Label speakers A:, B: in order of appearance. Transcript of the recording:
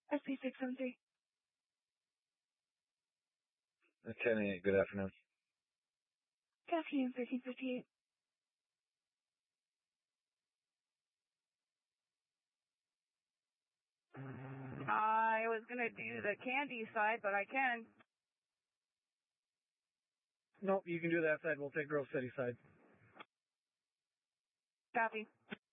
A: SP673.
B: 10-8, good afternoon.
A: Good afternoon, 1358. I was going to do the Candy side, but I can.
C: Nope, you can do that side. We'll take Grove City side.
A: Copy.